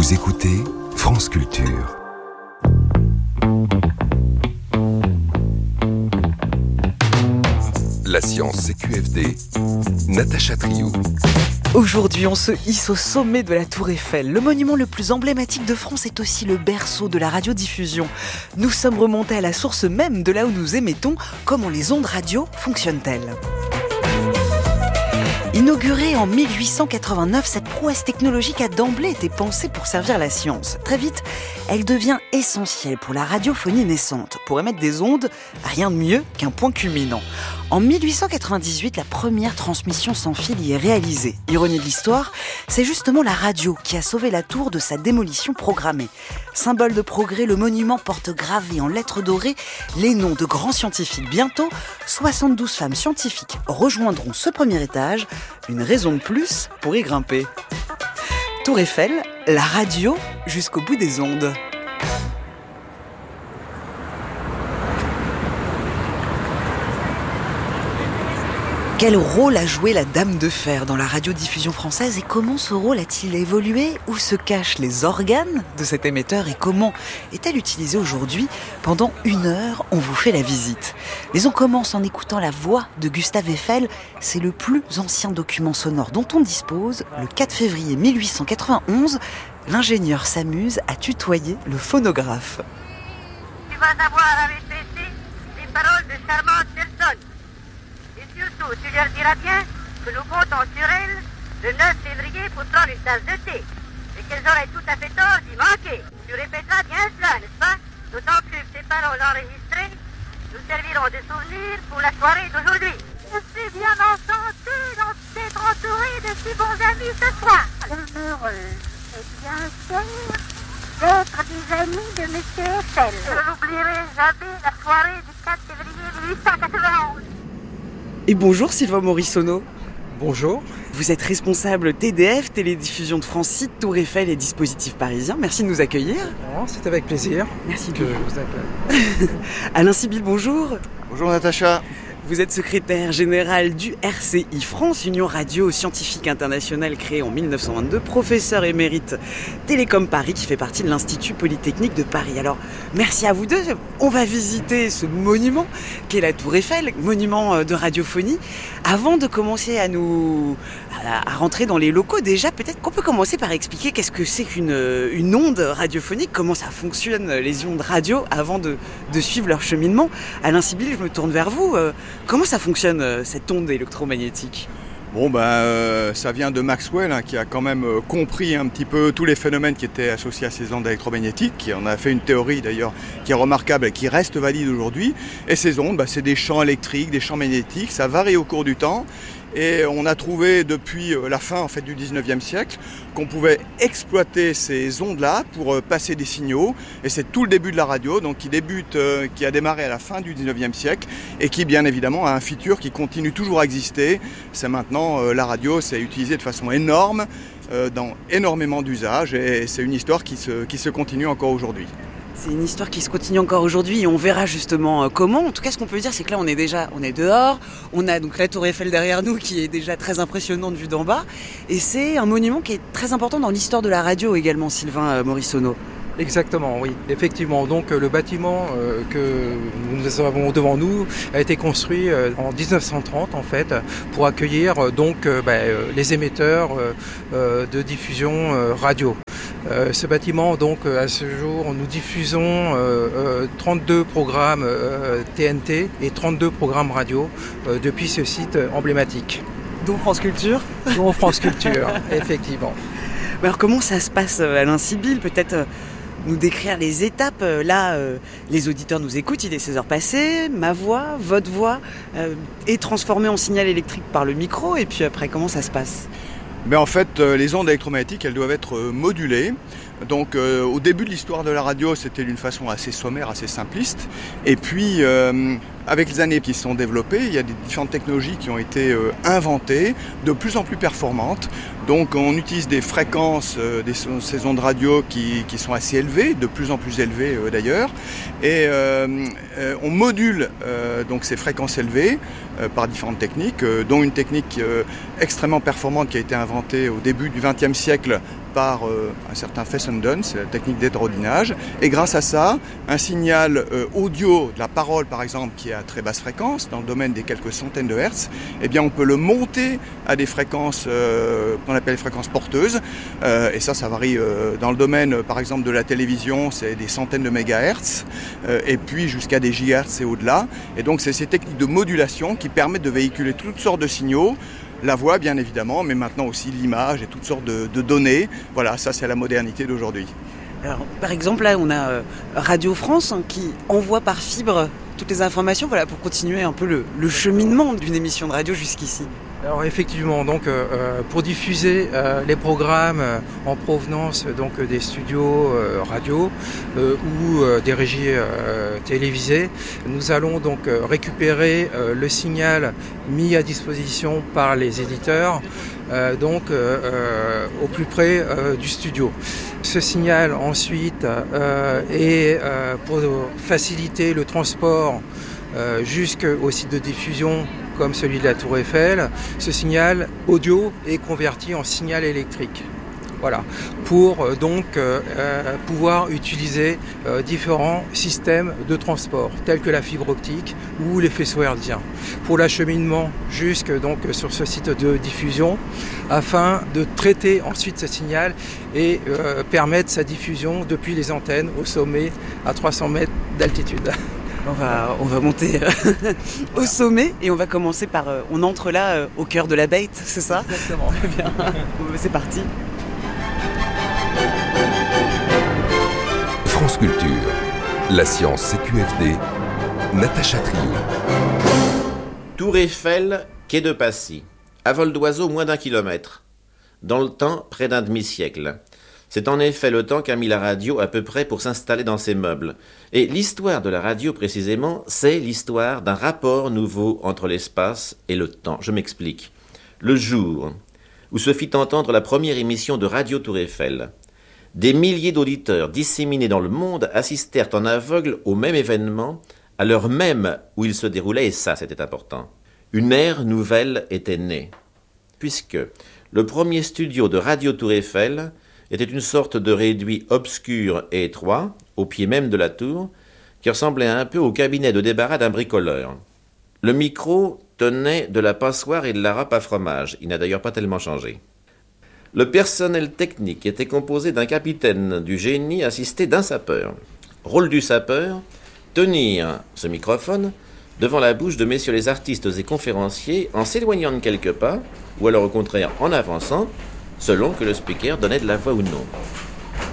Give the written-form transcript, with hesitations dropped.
Vous écoutez France Culture. La science CQFD, Natacha Triou. Aujourd'hui, on se hisse au sommet de la Tour Eiffel. Le monument le plus emblématique de France est aussi le berceau de la radiodiffusion. Nous sommes remontés à la source même de là où nous émettons. Comment les ondes radio fonctionnent-elles ? Inaugurée en 1889, cette prouesse technologique a d'emblée été pensée pour servir la science. Très vite, elle devient essentielle pour la radiophonie naissante. Pour émettre des ondes, rien de mieux qu'un point culminant. En 1898, la première transmission sans fil y est réalisée. Ironie de l'histoire, c'est justement la radio qui a sauvé la tour de sa démolition programmée. Symbole de progrès, le monument porte gravés en lettres dorées les noms de grands scientifiques. Bientôt, 72 femmes scientifiques rejoindront ce premier étage. Une raison de plus pour y grimper. Tour Eiffel, la radio jusqu'au bout des ondes. Quel rôle a joué la Dame de Fer dans la radiodiffusion française et comment ce rôle a-t-il évolué ? Où se cachent les organes de cet émetteur et comment est-elle utilisée aujourd'hui ? Pendant 1 heure, on vous fait la visite. Mais on commence en écoutant la voix de Gustave Eiffel. C'est le plus ancien document sonore dont on dispose. Le 4 février 1891, l'ingénieur s'amuse à tutoyer le phonographe. Tu vas avoir à répéter les paroles de charmantes personnes. Surtout, tu leur diras bien que nous comptons sur elles le 9 février pour prendre une tasse de thé et qu'elles auraient tout à fait tort d'y manquer. Tu répéteras bien cela, n'est-ce pas ? D'autant plus que ces paroles enregistrées nous serviront de souvenir pour la soirée d'aujourd'hui. Je suis bien enchanté d'être entouré de si bons amis ce soir. Heureux et bien sûr d'être des amis de M. Eiffel. Je n'oublierai jamais la soirée du 4 février 1891. Et bonjour Sylvain Morisonneau. Bonjour. Vous êtes responsable TDF, Télédiffusion de France, site Tour Eiffel et dispositifs parisiens. Merci de nous accueillir. C'est avec plaisir. Merci que je vous accueille. Alain Sibyl, bonjour. Bonjour Natacha. Vous êtes secrétaire général du RCI France, Union Radio Scientifique Internationale créée en 1922, professeur émérite Télécom Paris qui fait partie de l'Institut Polytechnique de Paris. Alors, merci à vous deux. On va visiter ce monument qu'est la Tour Eiffel, monument de radiophonie. Avant de commencer à rentrer dans les locaux, déjà, peut-être qu'on peut commencer par expliquer qu'est-ce que c'est qu'une onde radiophonique, comment ça fonctionne les ondes radio avant de suivre leur cheminement. Alain Sibyl, je me tourne vers vous. Comment ça fonctionne cette onde électromagnétique ? Ça vient de Maxwell qui a quand même compris un petit peu tous les phénomènes qui étaient associés à ces ondes électromagnétiques, qui en a fait une théorie d'ailleurs qui est remarquable et qui reste valide aujourd'hui. Et ces ondes, c'est des champs électriques, des champs magnétiques, ça varie au cours du temps. Et on a trouvé depuis la fin du 19e siècle qu'on pouvait exploiter ces ondes-là pour passer des signaux. Et c'est tout le début de la radio, donc qui a démarré à la fin du 19e siècle et qui bien évidemment a un futur qui continue toujours à exister. C'est maintenant, la radio, c'est utilisé de façon énorme dans énormément d'usages et c'est une histoire qui se continue encore aujourd'hui. C'est une histoire qui se continue encore aujourd'hui et on verra justement comment. En tout cas, ce qu'on peut dire, c'est que là, on est dehors. On a donc la Tour Eiffel derrière nous qui est déjà très impressionnante vue d'en bas. Et c'est un monument qui est très important dans l'histoire de la radio également, Sylvain Morisonneau. Exactement, oui, effectivement. Donc le bâtiment que nous avons devant nous a été construit en 1930 en fait pour accueillir les émetteurs de diffusion radio. Ce bâtiment, donc, à ce jour, nous diffusons 32 programmes TNT et 32 programmes radio depuis ce site emblématique. Dont France Culture ? Dont France Culture, effectivement. Alors comment ça se passe, Alain Sibyl ? Peut-être nous décrire les étapes. Là, les auditeurs nous écoutent, il est 16h passées, ma voix, votre voix est transformée en signal électrique par le micro. Et puis après, comment ça se passe ? En fait, les ondes électromagnétiques, elles doivent être modulées. Donc au début de l'histoire de la radio, c'était d'une façon assez sommaire, assez simpliste. Et puis, avec les années qui se sont développées, il y a des différentes technologies qui ont été inventées, de plus en plus performantes. Donc on utilise des fréquences, ces ondes radio qui sont assez élevées, de plus en plus élevées d'ailleurs. Et on module donc ces fréquences élevées par différentes techniques, dont une technique extrêmement performante qui a été inventée au début du XXe siècle par un certain Fessenden, c'est la technique d'hétérodynage. Et grâce à ça, un signal audio de la parole, par exemple, qui est à très basse fréquence, dans le domaine des quelques centaines de hertz, eh bien, on peut le monter à des fréquences qu'on appelle les fréquences porteuses. Et ça varie dans le domaine, par exemple, de la télévision, c'est des centaines de mégahertz, et puis jusqu'à des gigahertz et au-delà. Et donc, c'est ces techniques de modulation qui permettent de véhiculer toutes sortes de signaux. La voix, bien évidemment, mais maintenant aussi l'image et toutes sortes de données. Voilà, ça, c'est la modernité d'aujourd'hui. Alors, par exemple, là, on a Radio France qui envoie par fibre toutes les informations, voilà, pour continuer un peu le cheminement d'une émission de radio jusqu'ici. Alors effectivement, donc pour diffuser les programmes en provenance donc des studios radio ou des régies télévisées, nous allons donc récupérer le signal mis à disposition par les éditeurs au plus près du studio. Ce signal ensuite est pour faciliter le transport jusqu'au site de diffusion comme celui de la Tour Eiffel. Ce signal audio est converti en signal électrique. Voilà, pour pouvoir utiliser différents systèmes de transport tels que la fibre optique ou les faisceaux hertziens pour l'acheminement jusque donc sur ce site de diffusion afin de traiter ensuite ce signal et permettre sa diffusion depuis les antennes au sommet à 300 mètres d'altitude. On va monter au sommet et on va commencer par... on entre là au cœur de la bête, c'est ça ? Exactement. Bien. C'est parti. France Culture, la science CQFD, Natacha Trio. Tour Eiffel, quai de Passy. À vol d'oiseau, moins d'1 kilomètre. Dans le temps, près d'un demi-siècle. C'est en effet le temps qu'a mis la radio à peu près pour s'installer dans ses meubles. Et l'histoire de la radio, précisément, c'est l'histoire d'un rapport nouveau entre l'espace et le temps. Je m'explique. Le jour où se fit entendre la première émission de Radio Tour Eiffel, des milliers d'auditeurs disséminés dans le monde assistèrent en aveugle au même événement, à l'heure même où il se déroulait, et ça, c'était important. Une ère nouvelle était née, puisque le premier studio de Radio Tour Eiffel était une sorte de réduit obscur et étroit, au pied même de la tour, qui ressemblait un peu au cabinet de débarras d'un bricoleur. Le micro tenait de la passoire et de la râpe à fromage. Il n'a d'ailleurs pas tellement changé. Le personnel technique était composé d'un capitaine du génie assisté d'un sapeur. Rôle du sapeur, tenir ce microphone devant la bouche de messieurs les artistes et conférenciers en s'éloignant de quelques pas, ou alors au contraire en avançant, selon que le speaker donnait de la voix ou non.